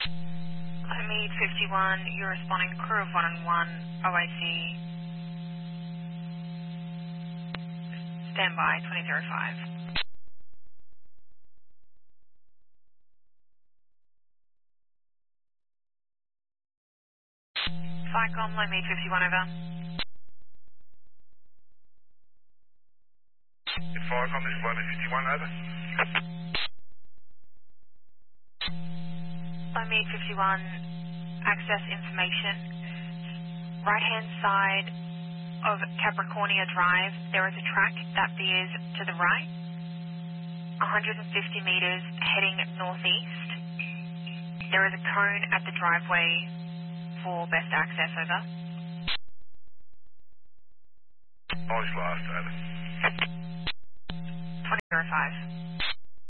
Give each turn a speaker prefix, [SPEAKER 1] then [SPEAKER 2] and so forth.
[SPEAKER 1] Mead 51, you're responding to crew of 1 and 1, OIC, standby 2005. Cycom, Mead 51 over.
[SPEAKER 2] Cycom, this is Mead 51 over.
[SPEAKER 1] Mead 51, access information. Right-hand side of Capricornia Drive, there is a track that veers to the right, 150 metres heading northeast. There is a cone at the driveway for best access, over.
[SPEAKER 2] Noise last, over.
[SPEAKER 1] 2005.